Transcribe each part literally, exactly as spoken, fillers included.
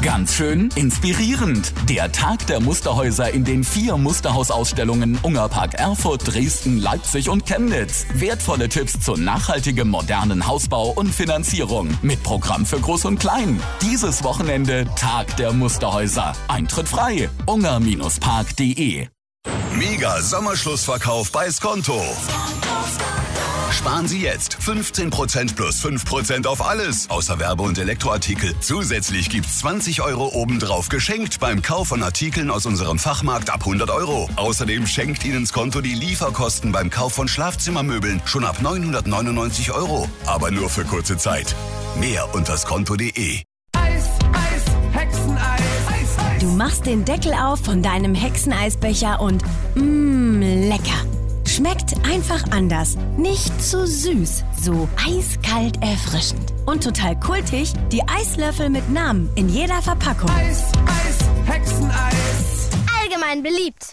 Ganz schön inspirierend. Der Tag der Musterhäuser in den vier Musterhausausstellungen Ungerpark Erfurt, Dresden, Leipzig und Chemnitz. Wertvolle Tipps zu nachhaltigem, modernen Hausbau und Finanzierung. Mit Programm für Groß und Klein. Dieses Wochenende Tag der Musterhäuser. Eintritt frei. unger Bindestrich park punkt de. Mega Sommerschlussverkauf bei Skonto. Sparen Sie jetzt fünfzehn Prozent plus fünf Prozent auf alles, außer Werbe- und Elektroartikel. Zusätzlich gibt's zwanzig Euro obendrauf geschenkt beim Kauf von Artikeln aus unserem Fachmarkt ab hundert Euro. Außerdem schenkt Ihnen Skonto die Lieferkosten beim Kauf von Schlafzimmermöbeln schon ab neunhundertneunundneunzig Euro. Aber nur für kurze Zeit. Mehr unter skonto punkt de. Eis, Eis, Hexeneis. Eis, Eis. Du machst den Deckel auf von deinem Hexeneisbecher und mmm, lecker. Schmeckt einfach anders. Nicht zu süß, so eiskalt erfrischend. Und total kultig, die Eislöffel mit Namen in jeder Verpackung. Eis, Eis, Hexeneis. Allgemein beliebt.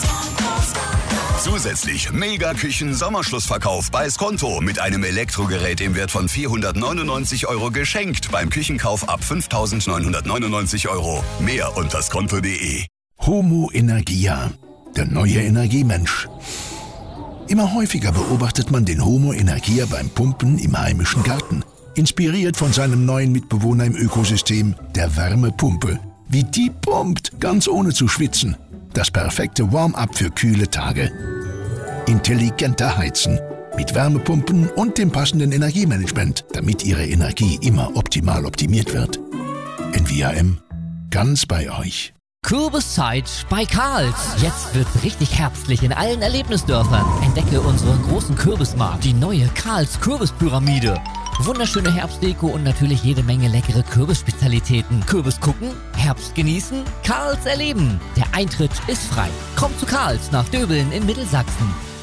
Zusätzlich Mega-Küchen-Sommerschlussverkauf bei Skonto mit einem Elektrogerät im Wert von vierhundertneunundneunzig Euro geschenkt beim Küchenkauf ab fünftausendneunhundertneunundneunzig Euro. Mehr unter skonto punkt de. Homo Energia, der neue Energiemensch. Immer häufiger beobachtet man den Homo Energia beim Pumpen im heimischen Garten. Inspiriert von seinem neuen Mitbewohner im Ökosystem, der Wärmepumpe. Wie die pumpt, ganz ohne zu schwitzen. Das perfekte Warm-up für kühle Tage. Intelligenter Heizen. Mit Wärmepumpen und dem passenden Energiemanagement, damit Ihre Energie immer optimal optimiert wird. N V A M. Ganz bei euch. Kürbiszeit bei Karls. Jetzt wird's richtig herbstlich in allen Erlebnisdörfern. Entdecke unseren großen Kürbismarkt, die neue Karls Kürbispyramide. Wunderschöne Herbstdeko und natürlich jede Menge leckere Kürbisspezialitäten. Kürbis gucken, Herbst genießen, Karls erleben. Der Eintritt ist frei. Komm zu Karls nach Döbeln in Mittelsachsen.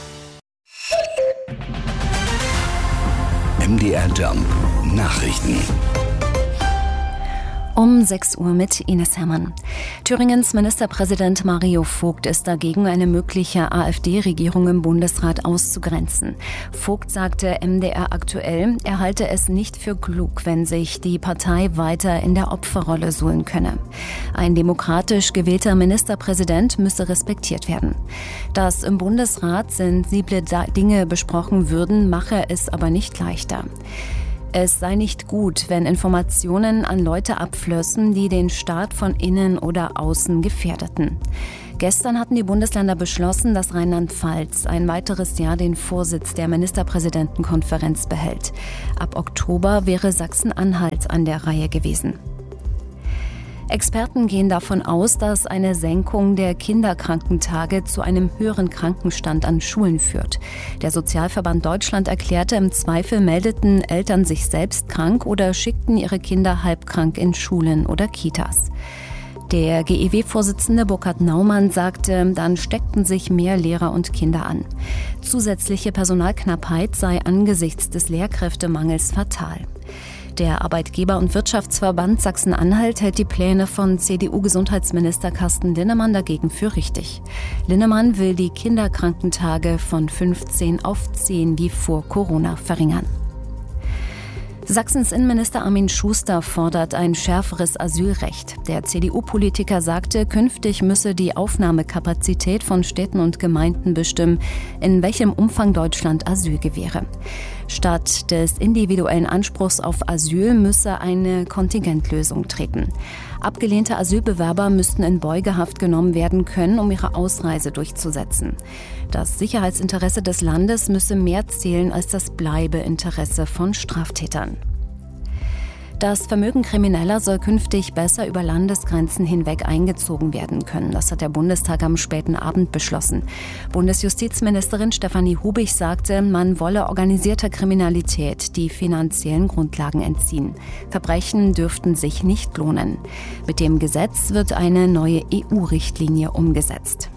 M D R Jump Nachrichten. Um sechs Uhr mit Ines Herrmann. Thüringens Ministerpräsident Mario Vogt ist dagegen, eine mögliche AfD-Regierung im Bundesrat auszugrenzen. Vogt sagte M D R aktuell, er halte es nicht für klug, wenn sich die Partei weiter in der Opferrolle suhlen könne. Ein demokratisch gewählter Ministerpräsident müsse respektiert werden. Dass im Bundesrat sensible Dinge besprochen würden, mache es aber nicht leichter. Es sei nicht gut, wenn Informationen an Leute abflössen, die den Staat von innen oder außen gefährdeten. Gestern hatten die Bundesländer beschlossen, dass Rheinland-Pfalz ein weiteres Jahr den Vorsitz der Ministerpräsidentenkonferenz behält. Ab Oktober wäre Sachsen-Anhalt an der Reihe gewesen. Experten gehen davon aus, dass eine Senkung der Kinderkrankentage zu einem höheren Krankenstand an Schulen führt. Der Sozialverband Deutschland erklärte, im Zweifel meldeten Eltern sich selbst krank oder schickten ihre Kinder halbkrank in Schulen oder Kitas. Der G E W-Vorsitzende Burkhard Naumann sagte, dann steckten sich mehr Lehrer und Kinder an. Zusätzliche Personalknappheit sei angesichts des Lehrkräftemangels fatal. Der Arbeitgeber- und Wirtschaftsverband Sachsen-Anhalt hält die Pläne von C D U-Gesundheitsminister Carsten Linnemann dagegen für richtig. Linnemann will die Kinderkrankentage von fünfzehn auf zehn wie vor Corona verringern. Sachsens Innenminister Armin Schuster fordert ein schärferes Asylrecht. Der C D U-Politiker sagte, künftig müsse die Aufnahmekapazität von Städten und Gemeinden bestimmen, in welchem Umfang Deutschland Asyl gewähre. Statt des individuellen Anspruchs auf Asyl müsse eine Kontingentlösung treten. Abgelehnte Asylbewerber müssten in Beugehaft genommen werden können, um ihre Ausreise durchzusetzen. Das Sicherheitsinteresse des Landes müsse mehr zählen als das Bleibeinteresse von Straftätern. Das Vermögen Krimineller soll künftig besser über Landesgrenzen hinweg eingezogen werden können. Das hat der Bundestag am späten Abend beschlossen. Bundesjustizministerin Stefanie Hubig sagte, man wolle organisierter Kriminalität die finanziellen Grundlagen entziehen. Verbrechen dürften sich nicht lohnen. Mit dem Gesetz wird eine neue E U-Richtlinie umgesetzt.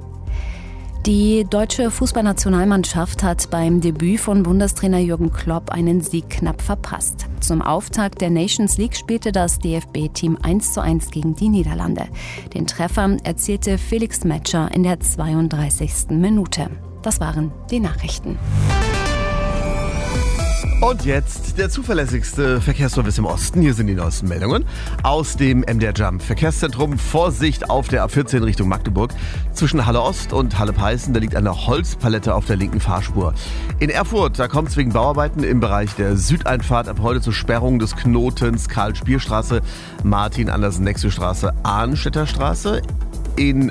Die deutsche Fußballnationalmannschaft hat beim Debüt von Bundestrainer Jürgen Klopp einen Sieg knapp verpasst. Zum Auftakt der Nations League spielte das D F B-Team eins zu eins gegen die Niederlande. Den Treffer erzielte Felix Metscher in der zweiunddreißigsten Minute. Das waren die Nachrichten. Und jetzt der zuverlässigste Verkehrsservice im Osten. Hier sind die neuesten Meldungen aus dem M D R Jump Verkehrszentrum. Vorsicht auf der A vierzehn Richtung Magdeburg. Zwischen Halle Ost und Halle Peißen, da liegt eine Holzpalette auf der linken Fahrspur. In Erfurt, da kommt es wegen Bauarbeiten im Bereich der Südeinfahrt ab heute zur Sperrung des Knotens Karl-Spier-Straße, Martin-Andersen-Nexel-Straße, Arnstädter Straße. In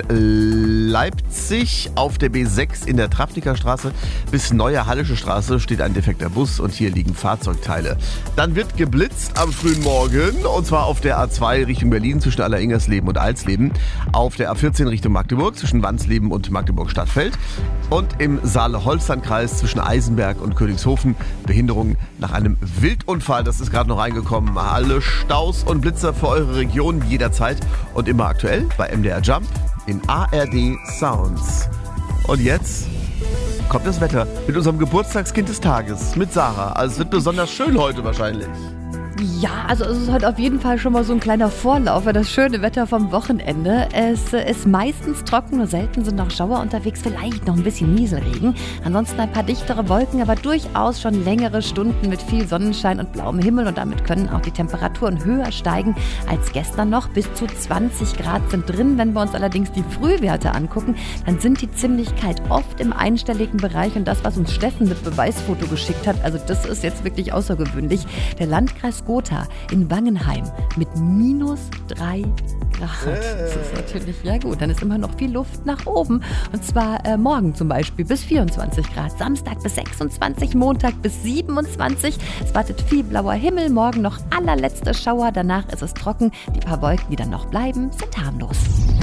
Leipzig auf der B sechs in der Trafniker Straße bis Neue Hallische Straße steht ein defekter Bus und hier liegen Fahrzeugteile. Dann wird geblitzt am frühen Morgen und zwar auf der A zwei Richtung Berlin zwischen Alleringers-Leben und Alsleben, auf der A vierzehn Richtung Magdeburg zwischen Wandsleben und Magdeburg-Stadtfeld und im Saale-Holstein-Kreis zwischen Eisenberg und Königshofen Behinderung nach einem Wildunfall. Das ist gerade noch reingekommen. Alle Staus und Blitzer für eure Region jederzeit und immer aktuell bei M D R Jump in A R D Sounds. Und jetzt kommt das Wetter mit unserem Geburtstagskind des Tages, mit Sarah. Also es wird besonders schön heute wahrscheinlich. Ja, also es ist heute auf jeden Fall schon mal so ein kleiner Vorlauf für das schöne Wetter vom Wochenende. Es ist meistens trocken, nur selten sind noch Schauer unterwegs, vielleicht noch ein bisschen Nieselregen. Ansonsten ein paar dichtere Wolken, aber durchaus schon längere Stunden mit viel Sonnenschein und blauem Himmel und damit können auch die Temperaturen höher steigen als gestern noch. Bis zu zwanzig Grad sind drin. Wenn wir uns allerdings die Frühwerte angucken, dann sind die ziemlich kalt, oft im einstelligen Bereich und das, was uns Steffen mit Beweisfoto geschickt hat, also das ist jetzt wirklich außergewöhnlich. Der Landkreis Gotha in Wangenheim mit minus drei Grad. Das ist natürlich, ja gut, dann ist immer noch viel Luft nach oben. Und zwar äh, morgen zum Beispiel bis vierundzwanzig Grad, Samstag bis sechsundzwanzig, Montag bis siebenundzwanzig. Es wartet viel blauer Himmel, morgen noch allerletzte Schauer, danach ist es trocken. Die paar Wolken, die dann noch bleiben, sind harmlos.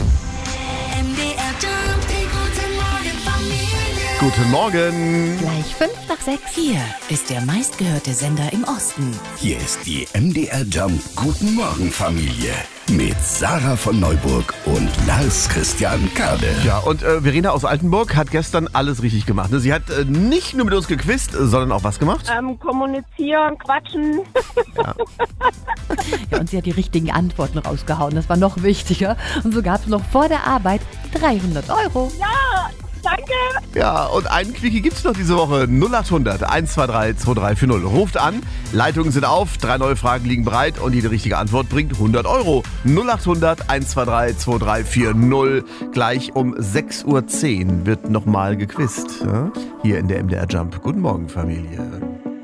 M D R Jump, die gute Morgen Familie. Guten Morgen. Gleich fünf nach sechs. Hier ist der meistgehörte Sender im Osten. Hier ist die M D R Jump Guten Morgen Familie mit Sarah von Neuburg und Lars Christian Kade. Ja, und äh, Verena aus Altenburg hat gestern alles richtig gemacht. Ne? Sie hat äh, nicht nur mit uns gequizt, sondern auch was gemacht? Ähm, kommunizieren, quatschen. Ja. Ja, und sie hat die richtigen Antworten rausgehauen. Das war noch wichtiger. Und so gab es noch vor der Arbeit dreihundert Euro. Ja, danke. Ja, und einen Quickie gibt's noch diese Woche. null acht hundert eins zwei drei zwei drei vier null. Ruft an, Leitungen sind auf, drei neue Fragen liegen bereit und jede richtige Antwort bringt hundert Euro. null acht hundert eins zwei drei zwei drei vier null. Gleich um sechs Uhr zehn wird nochmal gequizt. Ja? Hier in der M D R Jump. Guten Morgen, Familie.